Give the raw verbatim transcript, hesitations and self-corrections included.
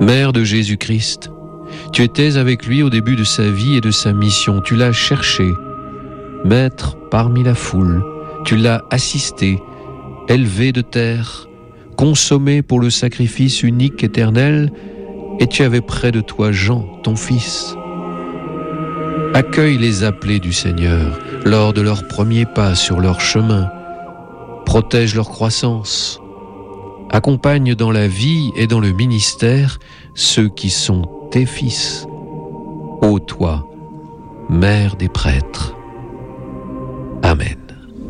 Mère de Jésus-Christ, tu étais avec lui au début de sa vie et de sa mission. Tu l'as cherché, maître parmi la foule. Tu l'as assisté, élevé de terre, consommé pour le sacrifice unique éternel, et tu avais près de toi Jean, ton fils. Accueille les appelés du Seigneur lors de leurs premiers pas sur leur chemin. Protège leur croissance. Accompagne dans la vie et dans le ministère ceux qui sont tes fils. Ô toi, mère des prêtres.